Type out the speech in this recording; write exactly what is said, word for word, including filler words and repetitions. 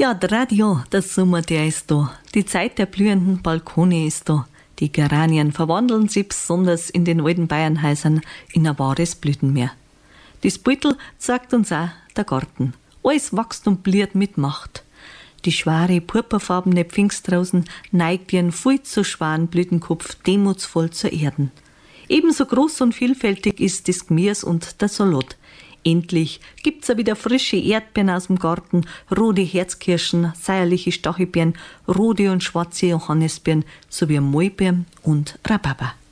Ja, der Radio, der Sommer, der ist da. Die Zeit der blühenden Balkone ist da. Die Geranien verwandeln sich besonders in den alten Bayernhäusern in ein wahres Blütenmeer. Das Beutel zeigt uns auch der Garten. Alles wächst und blüht mit Macht. Die schwere, purpurfarbene Pfingstrosen neigt ihren viel zu schweren Blütenkopf demutsvoll zur Erden. Ebenso groß und vielfältig ist das Gemüse und der Salat. Endlich gibt's auch wieder frische Erdbeeren aus dem Garten, rote Herzkirschen, säuerliche Stachelbeeren, rote und schwarze Johannisbeeren sowie Maulbeeren und Rhabarber.